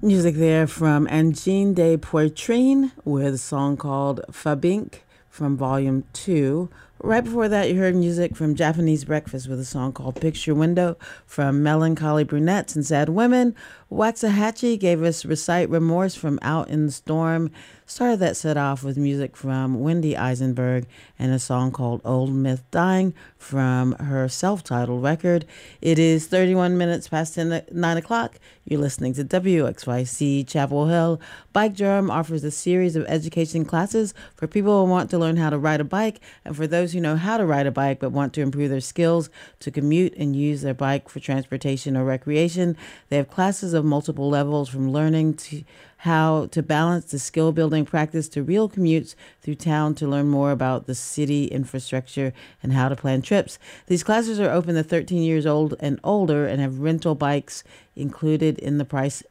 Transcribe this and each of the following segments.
Music there from Angine de Poitrine with a song called Fabink from Volume 2. Right before that, you heard music from Japanese Breakfast with a song called Picture Window from Melancholy Brunettes and Sad Women. Waxahachie gave us Recite Remorse from Out in the Storm. Started that set off with music from Wendy Eisenberg and a song called Old Myth Dying from her self-titled record. It is 31 minutes past 9 o'clock. You're listening to WXYC Chapel Hill. Bike Drum offers a series of education classes for people who want to learn how to ride a bike and for those who know how to ride a bike but want to improve their skills to commute and use their bike for transportation or recreation. They have classes of multiple levels from learning to how to balance the skill building practice to real commutes through town to learn more about the city infrastructure and how to plan trips. These classes are open to 13 years old and older and have rental bikes included in the price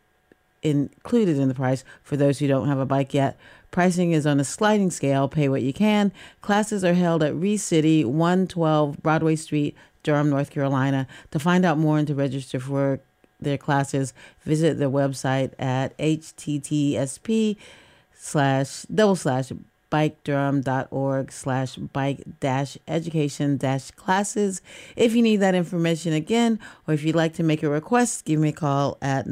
for those who don't have a bike yet. Pricing is on a sliding scale, pay what you can. Classes are held at Reese City, 112 Broadway Street, Durham, North Carolina. To find out more and to register for their classes, visit the website at https://bikedurham.org/bike-education-classes. If you need that information again, or if you'd like to make a request, give me a call at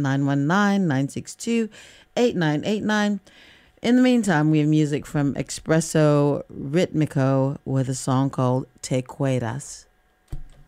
919-962-8989. In the meantime, we have music from Espresso Ritmico with a song called Te Cuidas.